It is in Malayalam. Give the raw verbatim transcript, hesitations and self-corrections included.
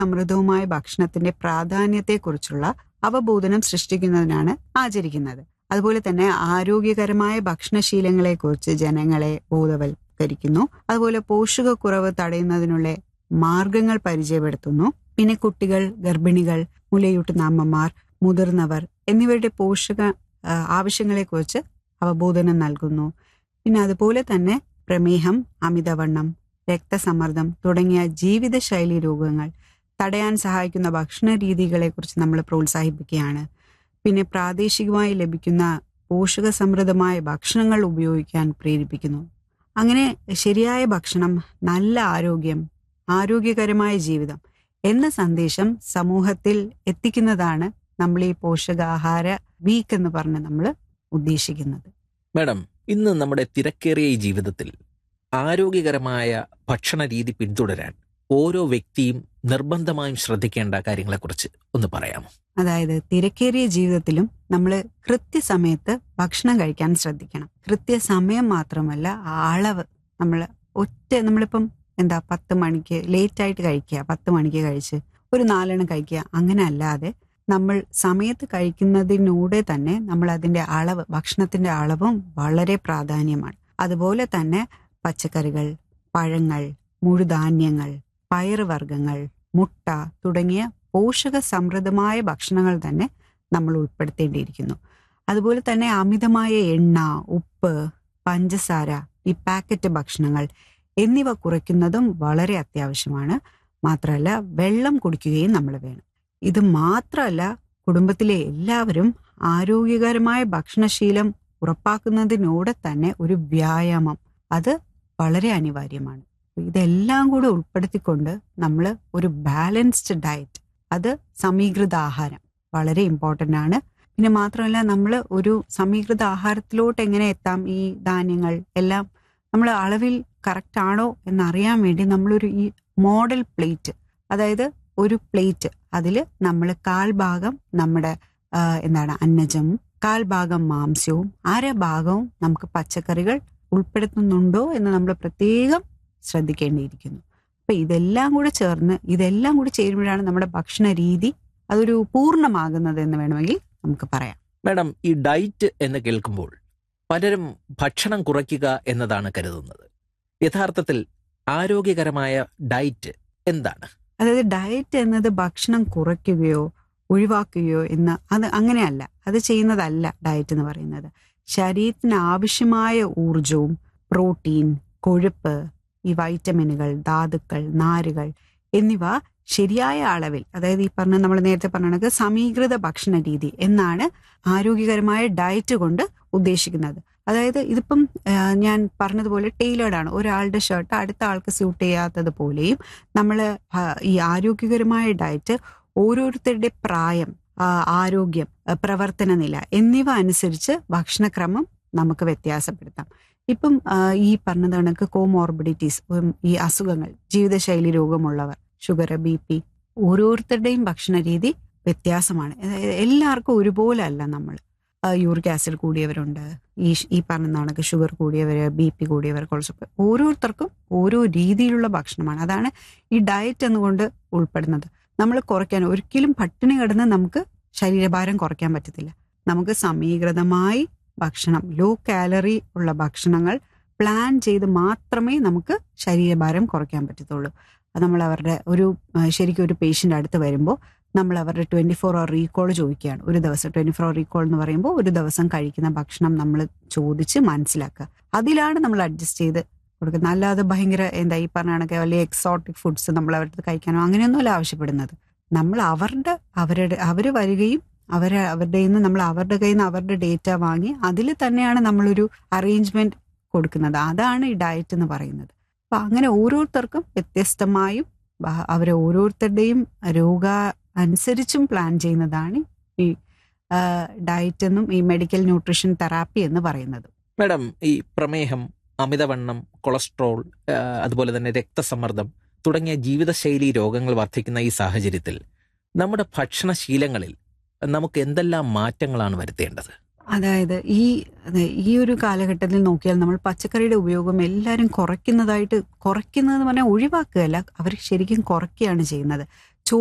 സമൃദ്ധവുമായ ഭക്ഷണത്തിന്റെ പ്രാധാന്യത്തെക്കുറിച്ചുള്ള അവബോധനം സൃഷ്ടിക്കുന്നതിനാണ് ആചരിക്കുന്നത്. അതുപോലെ തന്നെ ആരോഗ്യകരമായ ഭക്ഷണശീലങ്ങളെക്കുറിച്ച് ജനങ്ങളെ ബോധവൽക്കരിക്കുന്നു. അതുപോലെ പോഷകക്കുറവ് തടയുന്നതിനുള്ള മാർഗങ്ങൾ പരിചയപ്പെടുത്തുന്നു. പിന്നെ കുട്ടികൾ, ഗർഭിണികൾ, മുലയൂട്ടുന്ന അമ്മമാർ, മുതിർന്നവർ എന്നിവരുടെ പോഷക ആവശ്യങ്ങളെക്കുറിച്ച് അവബോധനം നൽകുന്നു. പിന്നെ അതുപോലെ തന്നെ പ്രമേഹം, അമിതവണ്ണം, രക്തസമ്മർദ്ദം തുടങ്ങിയ ജീവിതശൈലി രോഗങ്ങൾ തടയാൻ സഹായിക്കുന്ന ഭക്ഷണ രീതികളെക്കുറിച്ച് നമ്മൾ പ്രോത്സാഹിപ്പിക്കുകയാണ്. പിന്നെ പ്രാദേശികമായി ലഭിക്കുന്ന പോഷക സമൃദ്ധമായ ഭക്ഷണങ്ങൾ ഉപയോഗിക്കാൻ പ്രേരിപ്പിക്കുന്നു. അങ്ങനെ ശരിയായ ഭക്ഷണം, നല്ല ആരോഗ്യം, ആരോഗ്യകരമായ ജീവിതം എന്ന സന്ദേശം സമൂഹത്തിൽ എത്തിക്കുന്നതാണ് നമ്മൾ ഈ പോഷകാഹാര വീക്ക് എന്ന് പറഞ്ഞ് നമ്മൾ ഉദ്ദേശിക്കുന്നത്. മാഡം, ഇന്ന് നമ്മുടെ തിരക്കേറിയ ഈ ജീവിതത്തിൽ ആരോഗ്യകരമായ ഭക്ഷണ രീതി പിന്തുടരാൻ ഓരോ വ്യക്തിയും നിർബന്ധമായും ശ്രദ്ധിക്കേണ്ട കാര്യങ്ങളെക്കുറിച്ച് ഒന്ന് പറയാമോ? അതായത് തിരക്കേറിയ ജീവിതത്തിലും നമ്മൾ കൃത്യസമയത്ത് ഭക്ഷണം കഴിക്കാൻ ശ്രദ്ധിക്കണം. കൃത്യസമയം മാത്രമല്ല, അളവ്. നമ്മൾ ഒറ്റ നമ്മളിപ്പം എന്താ പത്ത് മണിക്ക് ലേറ്റ് ആയിട്ട് കഴിക്കുക, പത്ത് മണിക്ക് കഴിച്ച് ഒരു നാലെണ്ണം കഴിക്കുക, അങ്ങനെ അല്ലാതെ നമ്മൾ സമയത്ത് കഴിക്കുന്നതിനൂടെ തന്നെ നമ്മൾ അതിന്റെ അളവ്, ഭക്ഷണത്തിന്റെ അളവും വളരെ പ്രാധാന്യമാണ്. അതുപോലെ തന്നെ പച്ചക്കറികൾ, പഴങ്ങൾ, മുഴുധാന്യങ്ങൾ, പയറുവർഗ്ഗങ്ങൾ, മുട്ട തുടങ്ങിയ പോഷക സമൃദ്ധമായ ഭക്ഷണങ്ങൾ തന്നെ നമ്മൾ ഉൾപ്പെടുത്തേണ്ടിയിരിക്കുന്നു. അതുപോലെ തന്നെ അമിതമായ എണ്ണ, ഉപ്പ്, പഞ്ചസാര, ഈ പാക്കറ്റ് ഭക്ഷണങ്ങൾ എന്നിവ കുറയ്ക്കുന്നതും വളരെ അത്യാവശ്യമാണ്. മാത്രമല്ല, വെള്ളം കുടിക്കുകയും നമ്മൾ വേണം. ഇത് മാത്രമല്ല, കുടുംബത്തിലെ എല്ലാവരും ആരോഗ്യകരമായ ഭക്ഷണശീലം ഉറപ്പാക്കുന്നതിനോടെ തന്നെ ഒരു വ്യായാമം അത് വളരെ അനിവാര്യമാണ്. ഇതെല്ലാം കൂടെ ഉൾപ്പെടുത്തിക്കൊണ്ട് നമ്മൾ ഒരു ബാലൻസ്ഡ് ഡയറ്റ്, അത് സമീകൃത ആഹാരം വളരെ ഇമ്പോർട്ടൻ്റ് ആണ്. പിന്നെ മാത്രമല്ല, നമ്മൾ ഒരു സമീകൃത ആഹാരത്തിലോട്ട് എങ്ങനെ എത്താം, ഈ ധാന്യങ്ങൾ എല്ലാം നമ്മൾ അളവിൽ കറക്റ്റ് ആണോ എന്നറിയാൻ വേണ്ടി നമ്മളൊരു ഈ മോഡൽ പ്ലേറ്റ്, അതായത് ഒരു പ്ലേറ്റ്, അതിൽ നമ്മൾ കാൽഭാഗം നമ്മുടെ എന്താണ് അന്നജവും കാൽഭാഗം മാംസ്യവും അര ഭാഗവും നമുക്ക് പച്ചക്കറികൾ ഉൾപ്പെടുത്തുന്നുണ്ടോ എന്ന് നമ്മൾ പ്രത്യേകം ശ്രദ്ധിക്കേണ്ടിയിരിക്കുന്നു. അപ്പൊ ഇതെല്ലാം കൂടെ ചേർന്ന് ഇതെല്ലാം കൂടി ചേരുമ്പോഴാണ് നമ്മുടെ ഭക്ഷണ രീതി അതൊരു പൂർണ്ണമാകുന്നത് എന്ന് വേണമെങ്കിൽ നമുക്ക് പറയാം. മാഡം, ഈ ഡയറ്റ് എന്ന് കേൾക്കുമ്പോൾ പലരും ഭക്ഷണം കുറയ്ക്കുക എന്നതാണ് കരുതുന്നത്. യഥാർത്ഥത്തിൽ ആരോഗ്യകരമായ ഡയറ്റ് എന്താണ്? അതായത് ഡയറ്റ് എന്നത് ഭക്ഷണം കുറയ്ക്കുകയോ ഒഴിവാക്കുകയോ എന്ന് അത് അങ്ങനെയല്ല, അത് ചെയ്യുന്നതല്ല ഡയറ്റ് എന്ന് പറയുന്നത്. ശരീരത്തിന് ആവശ്യമായ ഊർജവും പ്രോട്ടീൻ, കൊഴുപ്പ്, ഈ വൈറ്റമിനുകൾ, ധാതുക്കൾ, നാരുകൾ എന്നിവ ശരിയായ അളവിൽ, അതായത് ഈ പറഞ്ഞ നമ്മൾ നേരത്തെ പറഞ്ഞ സമീകൃത ഭക്ഷണ രീതി എന്നാണ് ആരോഗ്യകരമായ ഡയറ്റ് കൊണ്ട് ഉദ്ദേശിക്കുന്നത്. അതായത് ഇതിപ്പം ഞാൻ പറഞ്ഞതുപോലെ ടൈലേർഡ് ആണ്. ഒരാളുടെ ഷർട്ട് അടുത്ത ആൾക്ക് സ്യൂട്ട് ചെയ്യാത്തത് പോലെയും നമ്മൾ ഈ ആരോഗ്യകരമായ ഡയറ്റ് ഓരോരുത്തരുടെ പ്രായം, ആരോഗ്യം, പ്രവർത്തന നില എന്നിവ അനുസരിച്ച് ഭക്ഷണക്രമം നമുക്ക് വ്യത്യാസപ്പെടുത്താം. ഇപ്പം ഈ പറഞ്ഞത് കണക്ക് കോമോർബിഡിറ്റീസ്, ഈ അസുഖങ്ങൾ, ജീവിതശൈലി രോഗമുള്ളവർ, ഷുഗർ, ബി പി, ഓരോരുത്തരുടെയും ഭക്ഷണ രീതി വ്യത്യാസമാണ്. എല്ലാവർക്കും ഒരുപോലെ അല്ല. നമ്മൾ യൂറിക് ആസിഡ് കൂടിയവരുണ്ട്, ഈ ഈ പറഞ്ഞ കണക്ക് ഷുഗർ കൂടിയവർ, ബി പി കൂടിയവർ, കൊളസ്ട്രോൾ, ഓരോരുത്തർക്കും ഓരോ രീതിയിലുള്ള ഭക്ഷണമാണ്. അതാണ് ഈ ഡയറ്റ് എന്നുകൊണ്ട് ഉൾപ്പെടുന്നത്. നമ്മൾ കുറയ്ക്കാൻ ഒരിക്കലും പട്ടിണി കിടന്ന് നമുക്ക് ശരീരഭാരം കുറയ്ക്കാൻ പറ്റത്തില്ല. നമുക്ക് സമീകൃതമായി ഭക്ഷണം, ലോ കാലറി ഉള്ള ഭക്ഷണങ്ങൾ പ്ലാൻ ചെയ്ത് മാത്രമേ നമുക്ക് ശരീരഭാരം കുറയ്ക്കാൻ പറ്റത്തുള്ളൂ. അത് നമ്മൾ അവരുടെ ഒരു ശരിക്കും ഒരു പേഷ്യൻ്റ് അടുത്ത് വരുമ്പോൾ നമ്മൾ അവരുടെ ട്വൻറ്റി ഫോർ അവർ റീകോൾ ചോദിക്കുകയാണ്. ഒരു ദിവസം ട്വൻറ്റി ഫോർ അവർ റീകോൾ എന്ന് പറയുമ്പോൾ ഒരു ദിവസം കഴിക്കുന്ന ഭക്ഷണം നമ്മൾ ചോദിച്ച് മനസ്സിലാക്കുക. അതിലാണ് നമ്മൾ അഡ്ജസ്റ്റ് ചെയ്ത് കൊടുക്കുന്നത്. അല്ലാതെ ഭയങ്കര എന്താ ഈ പറഞ്ഞ കണക്കെ വലിയ എക്സോട്ടിക് ഫുഡ്സ് നമ്മൾ അവരുടെ കഴിക്കാനോ അങ്ങനെയൊന്നുമല്ല ആവശ്യപ്പെടുന്നത്. നമ്മൾ അവരുടെ അവരുടെ അവർ വരികയും അവരെ അവരുടെ നിന്ന് നമ്മൾ അവരുടെ കയ്യിൽ നിന്ന് അവരുടെ ഡേറ്റ വാങ്ങി അതിൽ തന്നെയാണ് നമ്മളൊരു അറേഞ്ച്മെന്റ് കൊടുക്കുന്നത്. അതാണ് ഈ ഡയറ്റ് എന്ന് പറയുന്നത്. അപ്പൊ അങ്ങനെ ഓരോരുത്തർക്കും വ്യത്യസ്തമായും അവരെ ഓരോരുത്തരുടെയും രോഗ അനുസരിച്ചും പ്ലാൻ ചെയ്യുന്നതാണ് ഈ ഡയറ്റ് എന്നും ഈ മെഡിക്കൽ ന്യൂട്രീഷൻ തെറാപ്പി എന്ന് പറയുന്നത്. മാഡം, ഈ പ്രമേഹം, അമിതവണ്ണം, കൊളസ്ട്രോൾ, അതുപോലെ തന്നെ രക്തസമ്മർദ്ദം തുടങ്ങിയ ജീവിതശൈലി രോഗങ്ങൾ വർദ്ധിക്കുന്ന ഈ സാഹചര്യത്തിൽ നമ്മുടെ ഭക്ഷണശീലങ്ങളിൽ നമുക്ക് എന്തെല്ലാം മാറ്റങ്ങളാണ് വരുത്തേണ്ടത്? അതായത് ഈ ഈ ഒരു കാലഘട്ടത്തിൽ നോക്കിയാൽ നമ്മൾ പച്ചക്കറിയുടെ ഉപയോഗം എല്ലാവരും കുറയ്ക്കുന്നതായിട്ട്, കുറയ്ക്കുന്നതെന്ന് പറഞ്ഞാൽ ഒഴിവാക്കുകയല്ല, അവർ ശരിക്കും കുറയ്ക്കുകയാണ് ചെയ്യുന്നത്.